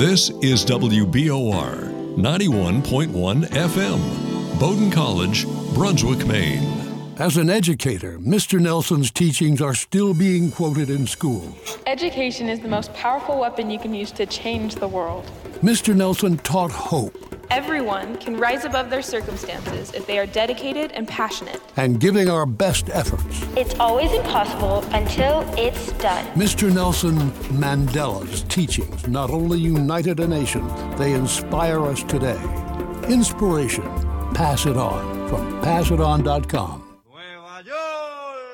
This is WBOR 91.1 FM, Bowdoin College, Brunswick, Maine. As an educator, Mr. Nelson's teachings are still being quoted in schools. Education is the most powerful weapon you can use to change the world. Mr. Nelson taught hope. Everyone can rise above their circumstances if they are dedicated and passionate. And giving our best efforts. It's always impossible until it's done. Mr. Nelson Mandela's teachings not only united a nation, they inspire us today. Inspiration. Pass it on from passiton.com.